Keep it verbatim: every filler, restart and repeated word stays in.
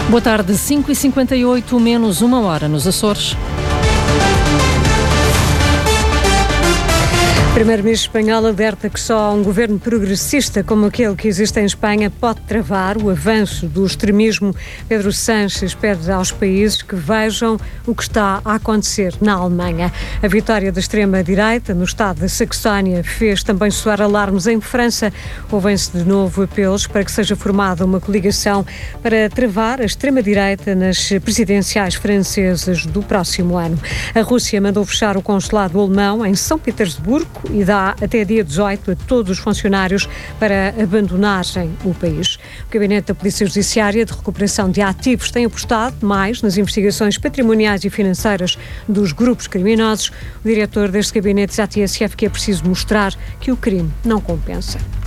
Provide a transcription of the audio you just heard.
Boa tarde, cinco e cinquenta e oito, menos uma hora nos Açores. O primeiro-ministro espanhol alerta que só um governo progressista como aquele que existe em Espanha pode travar o avanço do extremismo. Pedro Sánchez pede aos países que vejam o que está a acontecer na Alemanha. A vitória da extrema-direita no estado da Saxónia fez também soar alarmes em França. Ouvem-se de novo apelos para que seja formada uma coligação para travar a extrema-direita nas presidenciais francesas do próximo ano. A Rússia mandou fechar o consulado alemão em São Petersburgo e dá até dia dezoito a todos os funcionários para abandonarem o país. O Gabinete da Polícia Judiciária de Recuperação de Ativos tem apostado mais nas investigações patrimoniais e financeiras dos grupos criminosos. O diretor deste gabinete diz à T S F que é preciso mostrar que o crime não compensa.